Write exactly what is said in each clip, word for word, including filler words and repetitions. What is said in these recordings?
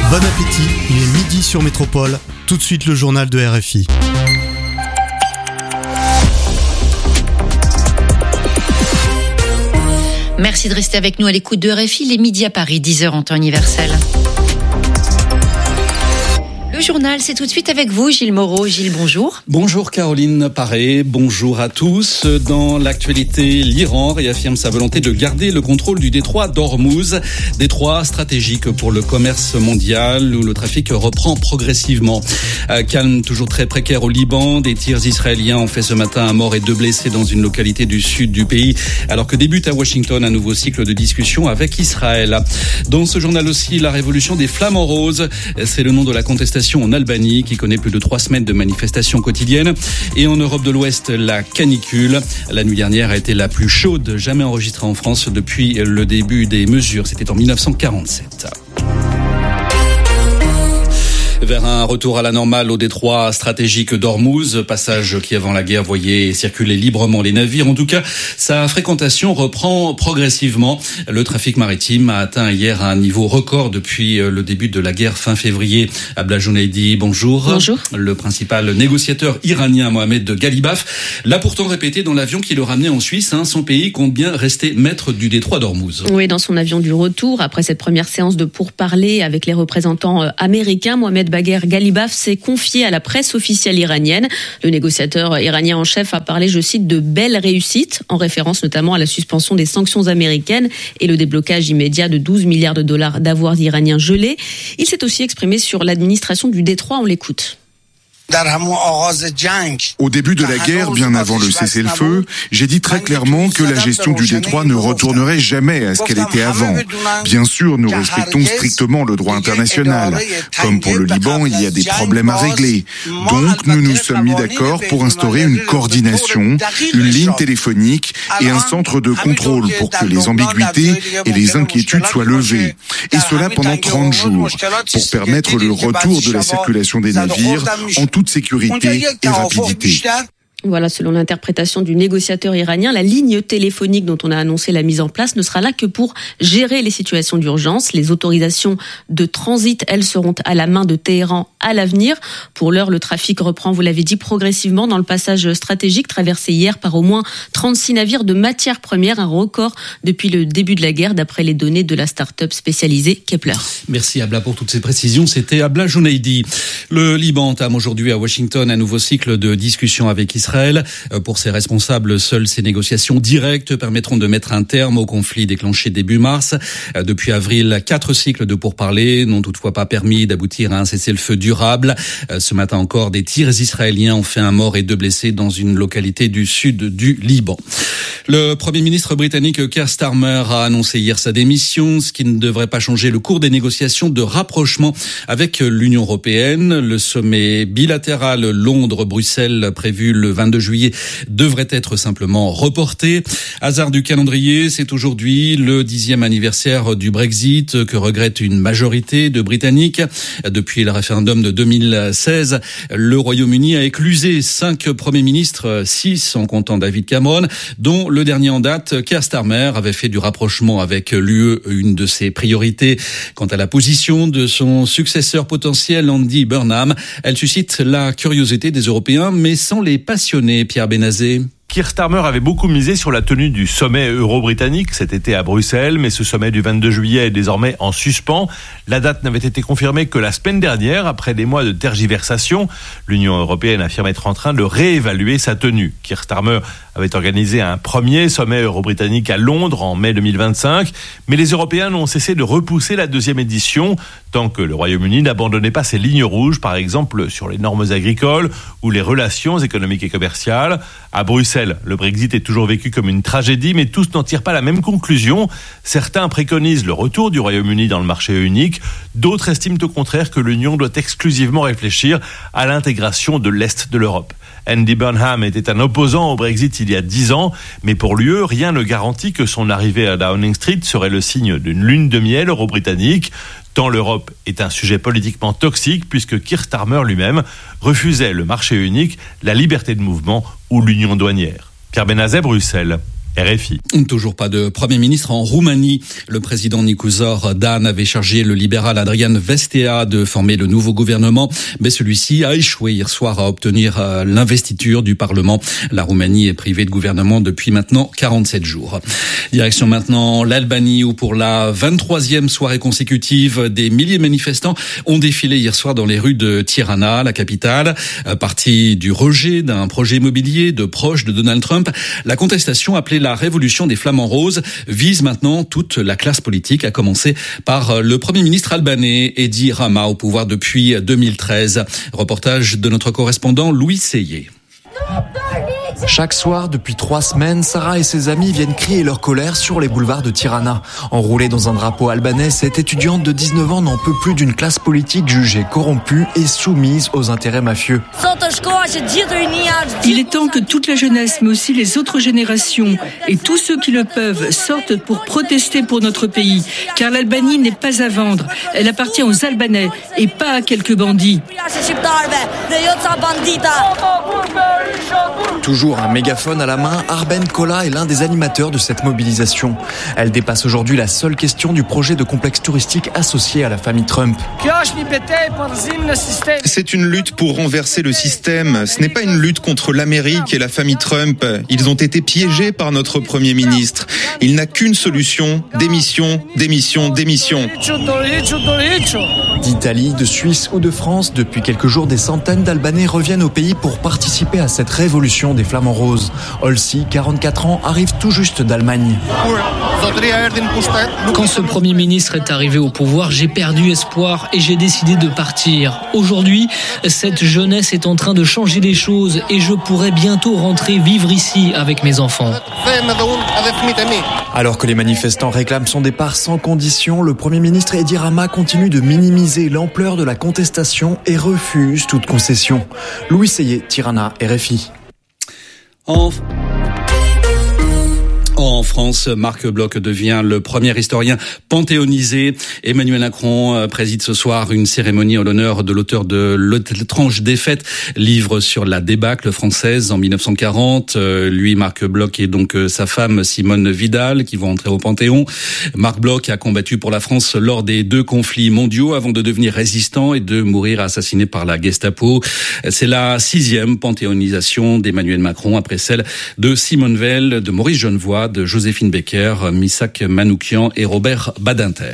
Bon appétit, il est midi sur Métropole. Tout de suite le journal de R F I. Merci de rester avec nous à l'écoute de R F I, les midis à Paris, dix heures en temps universel. Le journal, c'est tout de suite avec vous, Gilles Moreau. Gilles, bonjour. Bonjour Caroline Paré, bonjour à tous. Dans l'actualité, l'Iran réaffirme sa volonté de garder le contrôle du détroit d'Ormuz, détroit stratégique pour le commerce mondial où le trafic reprend progressivement. Euh, calme toujours très précaire au Liban, des tirs israéliens ont fait ce matin un mort et deux blessés dans une localité du sud du pays, alors que débute à Washington un nouveau cycle de discussion avec Israël. Dans ce journal aussi, la révolution des flamants roses, c'est le nom de la contestation en Albanie qui connaît plus de trois semaines de manifestations quotidiennes. Et en Europe de l'Ouest, la canicule. La nuit dernière a été la plus chaude jamais enregistrée en France depuis le début des mesures. C'était en dix-neuf cent quarante-sept. Vers un retour à la normale au détroit stratégique d'Ormuz, passage qui avant la guerre voyait circuler librement les navires. En tout cas, sa fréquentation reprend progressivement. Le trafic maritime a atteint hier un niveau record depuis le début de la guerre fin février. Abla Jounaidi, bonjour. Bonjour. Le principal négociateur iranien Mohamed Ghalibaf l'a pourtant répété dans l'avion qui le ramenait en Suisse. Hein, son pays compte bien rester maître du détroit d'Ormuz. Oui, dans son avion du retour, après cette première séance de pourparlers avec les représentants américains, Mohamed Bagher Ghalibaf s'est confié à la presse officielle iranienne. Le négociateur iranien en chef a parlé, je cite, de belles réussites, en référence notamment à la suspension des sanctions américaines et le déblocage immédiat de douze milliards de dollars d'avoirs iraniens gelés. Il s'est aussi exprimé sur l'administration du détroit. On l'écoute. Au début de la guerre, bien avant le cessez-le-feu, j'ai dit très clairement que la gestion du détroit ne retournerait jamais à ce qu'elle était avant. Bien sûr, nous respectons strictement le droit international. Comme pour le Liban, il y a des problèmes à régler. Donc, nous nous sommes mis d'accord pour instaurer une coordination, une ligne téléphonique et un centre de contrôle pour que les ambiguïtés et les inquiétudes soient levées. Et cela pendant trente jours, pour permettre le retour de la circulation des navires en toute sécurité et rapidité. Voilà, selon l'interprétation du négociateur iranien, la ligne téléphonique dont on a annoncé la mise en place ne sera là que pour gérer les situations d'urgence. Les autorisations de transit, elles, seront à la main de Téhéran à l'avenir. Pour l'heure, le trafic reprend, vous l'avez dit, progressivement dans le passage stratégique traversé hier par au moins trente-six navires de matières premières, un record depuis le début de la guerre, d'après les données de la start-up spécialisée Kepler. Merci Abla pour toutes ces précisions. C'était Abla Jounaidi. Le Liban entame aujourd'hui à Washington un nouveau cycle de discussions avec Israël. Pour ses responsables, seules ces négociations directes permettront de mettre un terme au conflit déclenché début mars. Depuis avril, quatre cycles de pourparlers n'ont toutefois pas permis d'aboutir à un cessez-le-feu durable. Ce matin encore, des tirs israéliens ont fait un mort et deux blessés dans une localité du sud du Liban. Le Premier ministre britannique Keir Starmer a annoncé hier sa démission, ce qui ne devrait pas changer le cours des négociations de rapprochement avec l'Union européenne. Le sommet bilatéral Londres-Bruxelles prévu le vingt-deux juillet devrait être simplement reporté. Hasard du calendrier, c'est aujourd'hui le dixième anniversaire du Brexit que regrette une majorité de Britanniques. Depuis le référendum de deux mille seize, le Royaume-Uni a éclusé cinq premiers ministres, six en comptant David Cameron, dont le dernier en date, Keir Starmer, avait fait du rapprochement avec l'U E une de ses priorités. Quant à la position de son successeur potentiel, Andy Burnham, elle suscite la curiosité des Européens, mais sans les passionner. Pierre Benazé. Keir Starmer avait beaucoup misé sur la tenue du sommet euro-britannique cet été à Bruxelles, mais ce sommet du vingt-deux juillet est désormais en suspens. La date n'avait été confirmée que la semaine dernière, après des mois de tergiversation. L'Union européenne affirme être en train de réévaluer sa tenue. Keir Starmer avait organisé un premier sommet euro-britannique à Londres en mai deux mille vingt-cinq, mais les Européens n'ont cessé de repousser la deuxième édition tant que le Royaume-Uni n'abandonnait pas ses lignes rouges, par exemple sur les normes agricoles ou les relations économiques et commerciales. À Bruxelles, le Brexit est toujours vécu comme une tragédie, mais tous n'en tirent pas la même conclusion. Certains préconisent le retour du Royaume-Uni dans le marché unique. D'autres estiment au contraire que l'Union doit exclusivement réfléchir à l'intégration de l'Est de l'Europe. Andy Burnham était un opposant au Brexit il y a dix ans, mais pour l'U E, rien ne garantit que son arrivée à Downing Street serait le signe d'une lune de miel euro-britannique. Tant l'Europe est un sujet politiquement toxique, puisque Keir Starmer lui-même refusait le marché unique, la liberté de mouvement ou l'union douanière. Pierre Benazet, Bruxelles. R F I. Toujours pas de Premier ministre en Roumanie. Le président Nicuzor Dan avait chargé le libéral Adrian Vestea de former le nouveau gouvernement, mais celui-ci a échoué hier soir à obtenir l'investiture du Parlement. La Roumanie est privée de gouvernement depuis maintenant quarante-sept jours. Direction maintenant l'Albanie où pour la vingt-troisième soirée consécutive, des milliers de manifestants ont défilé hier soir dans les rues de Tirana, la capitale. Parti du rejet d'un projet immobilier de proches de Donald Trump, la contestation appelée la révolution des flamants roses vise maintenant toute la classe politique, à commencer par le Premier ministre albanais Edi Rama au pouvoir depuis deux mille treize. Reportage de notre correspondant Louis Seyé. Chaque soir, depuis trois semaines, Sarah et ses amis viennent crier leur colère sur les boulevards de Tirana. Enroulée dans un drapeau albanais, cette étudiante de dix-neuf ans n'en peut plus d'une classe politique jugée corrompue et soumise aux intérêts mafieux. Il est temps que toute la jeunesse, mais aussi les autres générations et tous ceux qui le peuvent sortent pour protester pour notre pays. Car l'Albanie n'est pas à vendre. Elle appartient aux Albanais et pas à quelques bandits. Toujours un mégaphone à la main, Arben Kola est l'un des animateurs de cette mobilisation. Elle dépasse aujourd'hui la seule question du projet de complexe touristique associé à la famille Trump. C'est une lutte pour renverser le système. Ce n'est pas une lutte contre l'Amérique et la famille Trump. Ils ont été piégés par notre Premier ministre. Il n'a qu'une solution, démission, démission, démission. D'Italie, de Suisse ou de France, depuis quelques jours, des centaines d'Albanais reviennent au pays pour participer à cette révolution des flamants roses. Olsi, quarante-quatre ans, arrive tout juste d'Allemagne. Quand ce Premier ministre est arrivé au pouvoir, j'ai perdu espoir et j'ai décidé de partir. Aujourd'hui, cette jeunesse est en train de changer les choses et je pourrai bientôt rentrer vivre ici avec mes enfants. Alors que les manifestants réclament son départ sans condition, le Premier ministre Edi Rama continue de minimiser l'ampleur de la contestation et refuse toute concession. Louis Seyé, Tirana, R F I. En... En France, Marc Bloch devient le premier historien panthéonisé. Emmanuel Macron préside ce soir une cérémonie en l'honneur de l'auteur de L'étrange défaite, livre sur la débâcle française en mille neuf cent quarante. Lui, Marc Bloch, et donc sa femme Simone Vidal qui vont entrer au Panthéon. Marc Bloch a combattu pour la France lors des deux conflits mondiaux avant de devenir résistant et de mourir assassiné par la Gestapo. C'est la sixième panthéonisation d'Emmanuel Macron après celle de Simone Veil, de Maurice Genevoix, de Joséphine Baker, Missak Manoukian et Robert Badinter.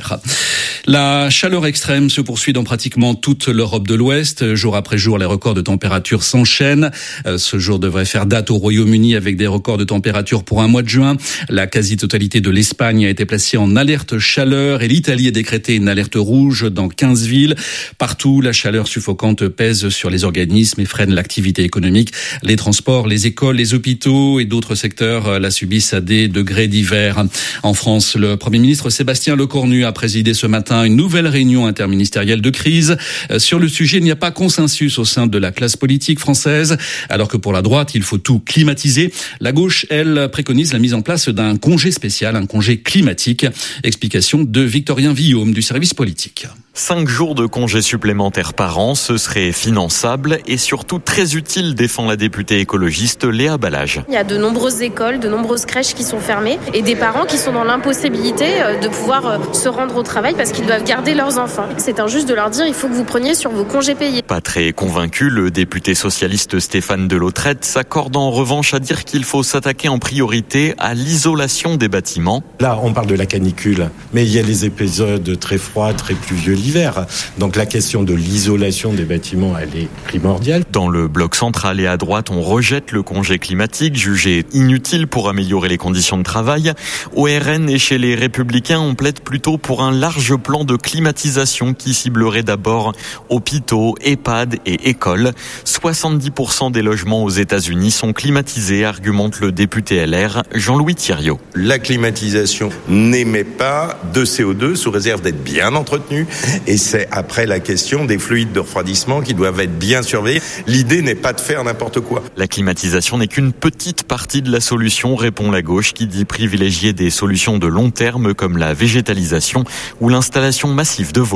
La chaleur extrême se poursuit dans pratiquement toute l'Europe de l'Ouest. Jour après jour, les records de température s'enchaînent. Ce jour devrait faire date au Royaume-Uni avec des records de température pour un mois de juin. La quasi-totalité de l'Espagne a été placée en alerte chaleur et l'Italie a décrété une alerte rouge dans quinze villes. Partout, la chaleur suffocante pèse sur les organismes et freine l'activité économique. Les transports, les écoles, les hôpitaux et d'autres secteurs la subissent à des degrés divers. En France, le Premier ministre Sébastien Lecornu a présidé ce matin une nouvelle réunion interministérielle de crise. Sur le sujet, il n'y a pas consensus au sein de la classe politique française. Alors que pour la droite, il faut tout climatiser. La gauche, elle, préconise la mise en place d'un congé spécial, un congé climatique. Explication de Victorien Villaume du service politique. Cinq jours de congés supplémentaires par an, ce serait finançable et surtout très utile, défend la députée écologiste Léa Balage. Il y a de nombreuses écoles, de nombreuses crèches qui sont fermées et des parents qui sont dans l'impossibilité de pouvoir se rendre au travail parce qu'ils doivent garder leurs enfants. C'est injuste de leur dire il faut que vous preniez sur vos congés payés. Pas très convaincu, le député socialiste Stéphane Delautrette s'accorde en revanche à dire qu'il faut s'attaquer en priorité à l'isolation des bâtiments. Là, on parle de la canicule, mais il y a les épisodes très froids, très pluvieux l'hiver. Donc la question de l'isolation des bâtiments, elle est primordiale. Dans le bloc central et à droite, on rejette le congé climatique, jugé inutile pour améliorer les conditions de travail. Au R N et chez les Républicains, on plaide plutôt pour un large plan de climatisation qui ciblerait d'abord hôpitaux, EHPAD et écoles. soixante-dix pour cent des logements aux États-Unis sont climatisés, argumente le député L R Jean-Louis Thiriot. La climatisation n'émet pas de C O deux sous réserve d'être bien entretenue et c'est après la question des fluides de refroidissement qui doivent être bien surveillés. L'idée n'est pas de faire n'importe quoi. La climatisation n'est qu'une petite partie de la solution, répond la gauche qui dit privilégier des solutions de long terme comme la végétalisation ou l'installation massive de volets.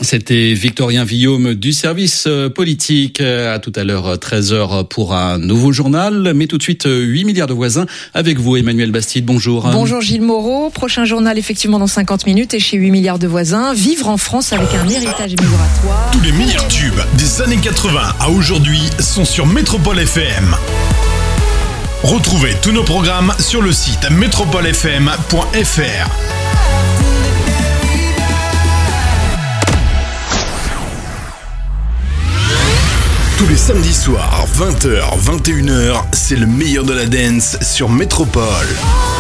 C'était Victorien Villaume du service politique. À tout à l'heure, treize heures pour un nouveau journal. Mais tout de suite, huit milliards de voisins avec vous, Emmanuel Bastide. Bonjour. Bonjour Gilles Moreau. Prochain journal effectivement dans cinquante minutes et chez huit milliards de voisins. Vivre en France avec un héritage migratoire. Tous les meilleurs tubes des années quatre-vingts à aujourd'hui sont sur Métropole F M. Retrouvez tous nos programmes sur le site métropole f m point f r. Tous les samedis soirs, vingt heures, vingt et une heures, c'est le meilleur de la dance sur Métropole.